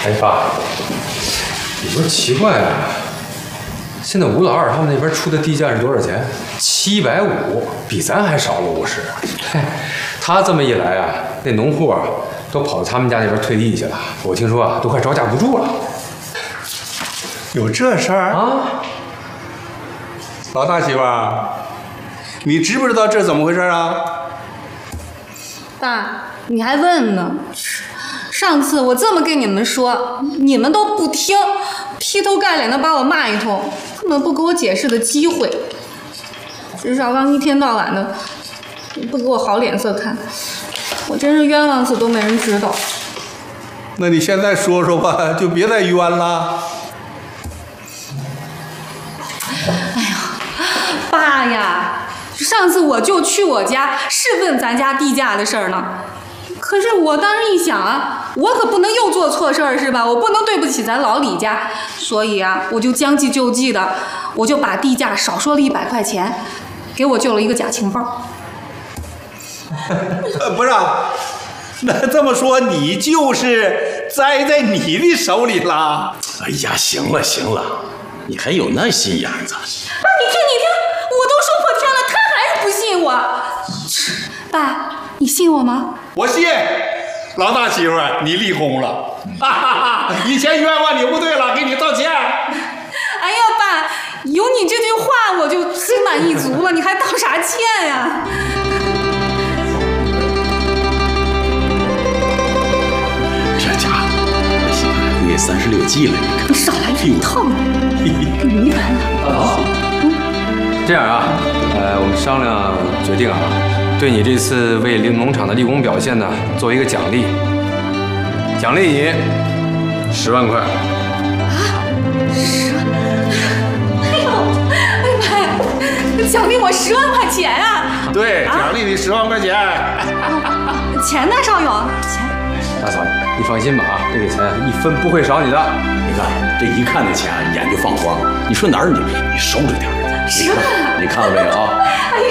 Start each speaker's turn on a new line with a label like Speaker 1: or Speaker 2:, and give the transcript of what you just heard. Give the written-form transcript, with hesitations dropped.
Speaker 1: 哎爸，你不是奇怪啊？现在吴老二他们那边出的地价是多少钱？750，比咱还少了50。嘿，他这么一来啊，那农户啊都跑到他们家那边退地去了。我听说啊，都快招架不住了。
Speaker 2: 有这事儿
Speaker 1: 啊？
Speaker 2: 老大媳妇儿，你知不知道这怎么回事啊？
Speaker 3: 爸，你还问呢？上次我这么跟你们说，你们都不听，劈头盖脸的把我骂一通，根本不给我解释的机会。石少刚一天到晚的不给我好脸色看，我真是冤枉死都没人知道。
Speaker 2: 那你现在说说吧，就别再冤了。
Speaker 3: 哎呀，爸呀，上次我就去我家是问咱家地价的事儿呢。可是我当时一想啊，我可不能又做错事儿是吧？我不能对不起咱老李家，所以啊，我就将计就计的，我就把地价少说了100块钱，给我救了一个假情报。
Speaker 2: 不是，那这么说你就是栽在你的手里了？
Speaker 4: 哎呀，行了行了，你还有那心眼子？
Speaker 3: 爸，你听，我都说破天了，他还是不信我。爸，你信我吗？
Speaker 2: 我信，老大媳妇儿，你立功了，哈哈哈！以前冤枉你不对了，给你道歉。
Speaker 3: 哎呀，爸，有你这句话我就心满意足了，你还道啥歉呀？
Speaker 4: 这家伙，现在还会36计了，你看。
Speaker 3: 你少来一套了，迷完了。
Speaker 1: 大嫂，这样啊，我们商量决定啊。对你这次为农场的立功表现呢，做一个奖励，奖励你10万块。
Speaker 3: 啊，10万！哎呦，哎呀妈呀，奖励我10万块钱啊！
Speaker 2: 对，奖励你10万块钱。
Speaker 3: 钱呢，少勇？钱？
Speaker 1: 大嫂，你放心吧啊，这个钱1分不会少你的。
Speaker 4: 你看这一看那钱，眼就放光了。你说哪儿你收着点儿。
Speaker 3: 10万！
Speaker 4: 你看到没有啊？